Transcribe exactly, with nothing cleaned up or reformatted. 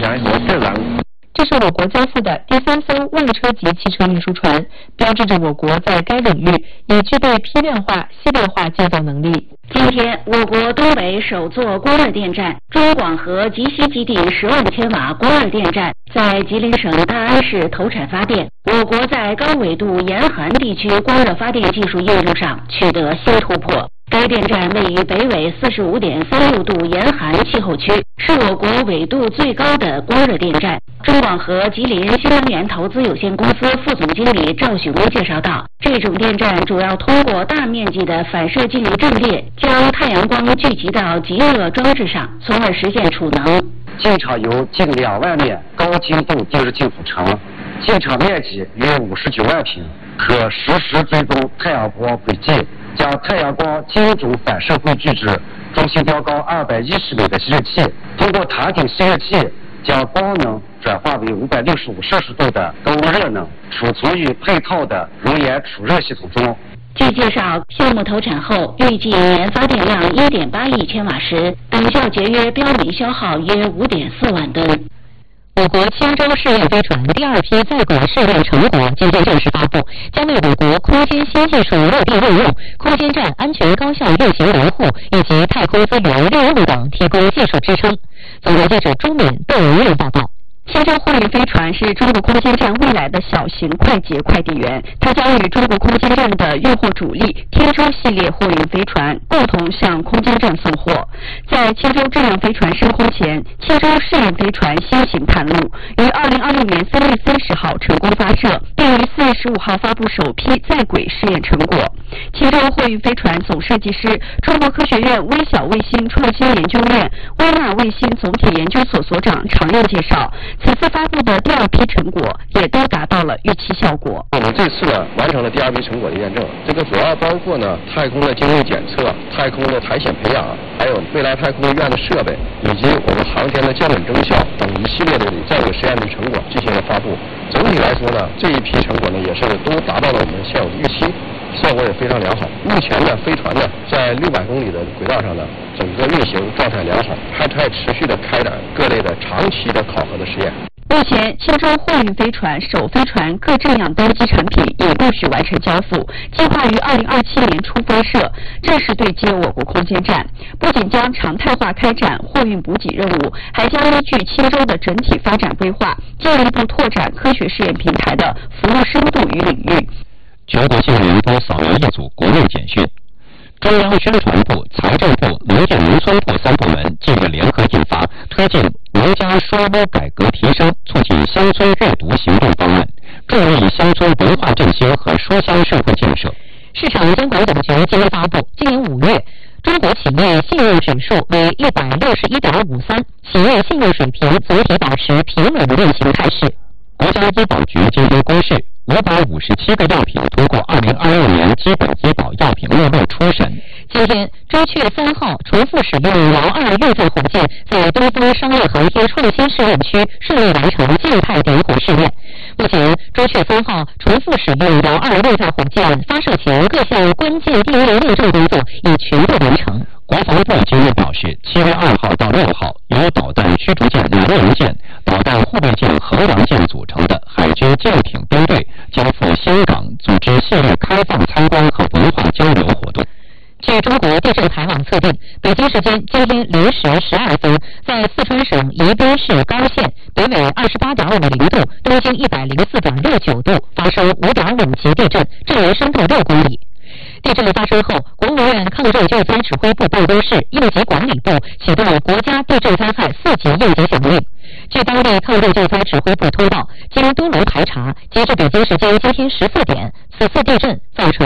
全和智能。 这是我国交付的第三艘外车级汽车运输船，标志着我国在该领域已具备批量化、系列化建造能力。 今天，我国东北首座光热电站中广核集西基地十万千瓦光热电站在吉林省大安市投产发电。我国在高纬度严寒地区光热发电技术应用上取得新突破。该电站位于北纬四十五点三六度严寒气候区，是我国纬度最高的光热电站。中广核吉林新能源投资有限公司副总经理赵许巍介绍道，这种电站主要通过大面积的反射镜阵列，将太阳光聚集到极热装置上，从而实现储能。 镜场由近两万面高精度定制镜组成，镜场面积约五十九万平，可实时追踪太阳光轨迹，将太阳光精准反射汇聚至中心标高二百一十米的吸热器，通过塔顶吸热器将光能转化为五百六十五摄氏度的高温热能，储存于配套的熔岩储热系统中。 据介绍，项目投产后，预计年发电量一点八亿千瓦时，等效节约标煤消耗约五点四万吨。 我国青州试验飞船第二批在轨试验成果今天正式发布，将为我国空间新技术落地应用、空间站安全高效运行维护以及太空资源利用等提供技术支撑。总台记者朱敏、邓文润报道。青州货运飞船是中国空间站未来的小型快捷快递员，它将与中国空间站的运货主力天舟系列货运飞船共同向空间站送货。在青州这辆飞船升空前，青州试验飞船先行探路，于二零二六年三月三十号成功发射，并于四月十五号发布首批在轨试验成果。青州货运飞船总设计师、中国科学院微小卫星创新研究院微纳卫星总体研究所所长常燕介绍，此次发布的第二批成果也都达到了预期效果。 我们这次呢完成了第二批成果的验证，这个主要包括呢太空的精密检测、太空的苔藓培养，还有未来太空院的设备，以及我们航天的降本增效等一系列的在轨实验的成果进行了发布。总体来说呢，这一批成果呢也是都达到了我们现有的预期。效果也非常良好。目前呢，飞船呢在六百公里的轨道上呢，整个运行状态良好，还在持续的开展各类的长期的考核的实验。 目前，青州货运飞船首飞船各正样单机产品已陆续完成交付，计划于二零二七年初发射，正式对接我国空间站。不仅将常态化开展货运补给任务，还将依据青州的整体发展规划，进一步拓展科学试验平台的服务深度与领域。 全国新闻都扫描一组国内简讯。中央宣传部、财政部、农建农村部三部门近日联合印发推进农家书屋改革提升、促进乡村阅读行动方案，助力乡村文化振兴和书香社会建设。 市场监管总局今天发布，今年五月，中国企业信用指数为一百六十一点五三，企业信用水平总体保持平稳运行态势。 国家医保局今天公示，五百五十七个药品通过二零二二年基本医保药品目录初审。 今天，朱雀三号重复使用遥二运载火箭在东风商业航天创新试验区顺利完成静态点火试验。目前，朱雀三号重复使用遥二运载火箭发射前各项关键地面验证工作已全部完成。 国防部今日表示，七月二号到六号，由导弹驱逐舰南洋舰、导弹护卫舰衡阳舰组成的海军舰艇编队将赴香港组织系列开放参观和文化交流活动。 据中国地震台网测定，北京时间今天零时十二分，在四川省宜宾市高县北纬二十八点五零度、东经一百零四点六九度发生五点五级地震，震源深度六公里。地震发生后，国务院抗震救灾指挥部办公室应急管理部启动国家地震灾害四级应急响应。据当地抗震救灾指挥部通报，经多轮排查，截至北京时间今天十四点，此次地震造成